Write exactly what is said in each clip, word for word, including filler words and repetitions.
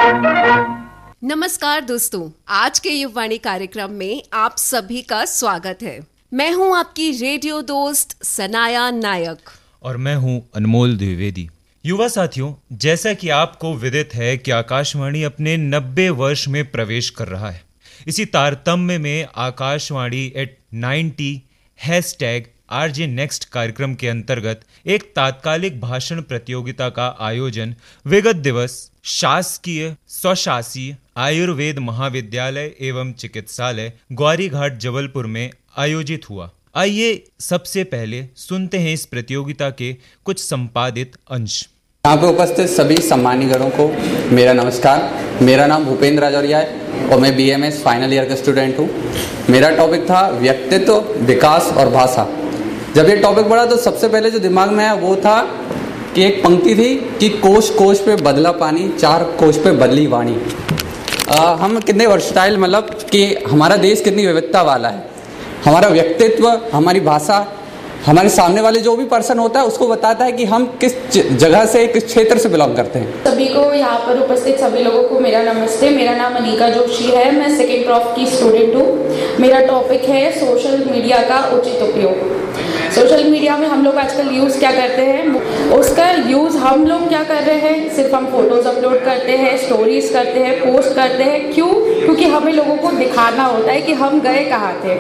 नमस्कार दोस्तों, आज के युववाणी कार्यक्रम में आप सभी का स्वागत है। मैं हूं आपकी रेडियो दोस्त सनाया नायक और मैं हूं अनमोल द्विवेदी। युवा साथियों, जैसा कि आपको विदित है कि आकाशवाणी अपने नब्बे वर्ष में प्रवेश कर रहा है। इसी तारतम्य में Akashvani eight ninety hashtag RJ next कार्यक्रम के अंतर्गत एक तात्कालिक भाषण प्रतियोगिता का आयोजन विगत दिवस शासकीय स्वशासी आयुर्वेद महाविद्यालय एवं चिकित्सालय ग्वारीघाट जबलपुर में आयोजित हुआ। आइए सबसे पहले सुनते हैं इस प्रतियोगिता के कुछ संपादित अंश। यहाँ पे उपस्थित सभी सम्मानीय गणों को मेरा नमस्कार। मेरा नाम भूपेंद्र राजौरिया है और मैं बीएमएस फाइनल ईयर का स्टूडेंट हूँ। मेरा टॉपिक था व्यक्तित्व, विकास और भाषा। जब ये टॉपिक पढ़ा तो सबसे पहले जो दिमाग में आया वो था कि एक पंक्ति थी कि कोश कोश पे बदला पानी, चार कोश पे बदली वाणी। आ, हम कितने वर्सटाइल, मतलब कि हमारा देश कितनी विविधता वाला है। हमारा व्यक्तित्व, हमारी भाषा, हमारे सामने वाले जो भी पर्सन होता है उसको बताता है कि हम किस जगह से, किस क्षेत्र से बिलोंग करते हैं। सभी को यहाँ पर उपस्थित सभी लोगों को मेरा नमस्ते। मेरा नाम अनिका जोशी है। मैं सेकेंड प्रॉफ की स्टूडेंट हूँ। मेरा टॉपिक है सोशल मीडिया का उचित उपयोग। सोशल मीडिया में हम लोग आजकल यूज़ क्या करते हैं, उसका यूज़ हम लोग क्या कर रहे हैं, सिर्फ हम फोटोज़ अपलोड करते हैं, स्टोरीज़ करते हैं, पोस्ट करते हैं। क्यों? क्योंकि हमें लोगों को दिखाना होता है कि हम गए कहाँ थे।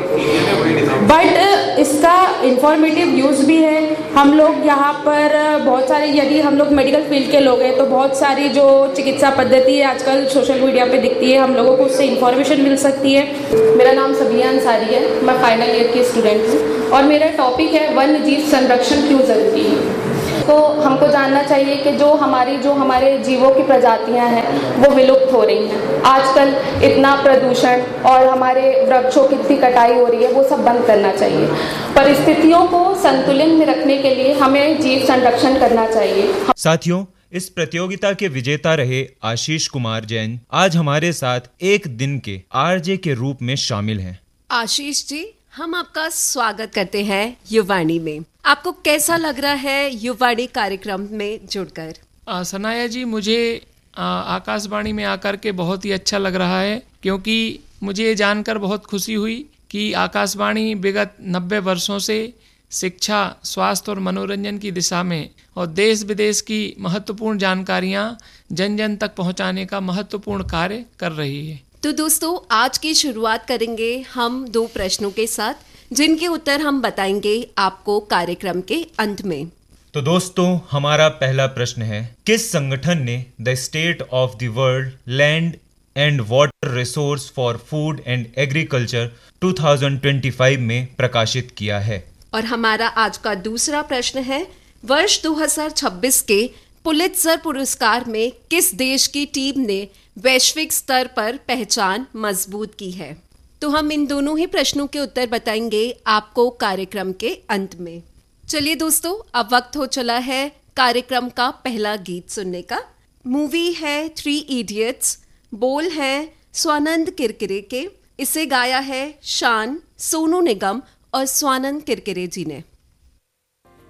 बट इसका इंफॉर्मेटिव यूज़ भी है। हम लोग यहाँ पर बहुत सारे, यदि हम लोग मेडिकल फील्ड के लोग हैं तो बहुत सारी जो चिकित्सा पद्धति है आजकल सोशल मीडिया पे दिखती है, हम लोगों को उससे इन्फॉर्मेशन मिल सकती है। मेरा नाम सबिया अंसारी है। मैं फाइनल ईयर की स्टूडेंट हूँ और मेरा टॉपिक है वन्य जीव संरक्षण क्यों ज़रूरी है। तो हमको जानना चाहिए कि जो हमारी जो हमारे जीवों की प्रजातियां हैं वो विलुप्त हो रही हैं। आजकल इतना प्रदूषण और हमारे वृक्षों की इतनी कटाई हो रही है, वो सब बंद करना चाहिए। परिस्थितियों को संतुलन में रखने के लिए हमें जीव संरक्षण करना चाहिए। साथियों, इस प्रतियोगिता के विजेता रहे आशीष कुमार जैन आज हमारे साथ एक दिन के आरजे के रूप में शामिल हैं। आशीष जी, हम आपका स्वागत करते हैं युववाणी में। आपको कैसा लग रहा है युववाणी कार्यक्रम में जुड़कर? आ, सनाया जी, मुझे आ, आकाशवाणी में आकर के बहुत ही अच्छा लग रहा है, क्योंकि मुझे ये जानकर बहुत खुशी हुई कि आकाशवाणी विगत नब्बे वर्षों से शिक्षा, स्वास्थ्य और मनोरंजन की दिशा में और देश विदेश की महत्वपूर्ण जानकारियाँ जन जन तक पहुँचाने का महत्वपूर्ण कार्य कर रही है। तो दोस्तों, आज की शुरुआत करेंगे हम दो प्रश्नों के साथ, जिनके उत्तर हम बताएंगे आपको कार्यक्रम के अंत में। तो दोस्तों, हमारा पहला प्रश्न है, किस संगठन ने the state of the world land and water resource for food and agriculture दो हज़ार पच्चीस में प्रकाशित किया है? और हमारा आज का दूसरा प्रश्न है, वर्ष दो हज़ार छब्बीस के पुलित्जर पुरस्कार में किस देश की टीम ने वैश्विक स्तर पर पहचान मजबूत की है? तो हम इन दोनों ही प्रश्नों के उत्तर बताएंगे आपको कार्यक्रम के अंत में। चलिए दोस्तों, अब वक्त हो चला है कार्यक्रम का पहला गीत सुनने का। मूवी है थ्री इडियट्स। बोल है स्वानंद किरकिरे के। इसे गाया है शान, सोनू निगम और स्वानंद किरकिरे जी ने।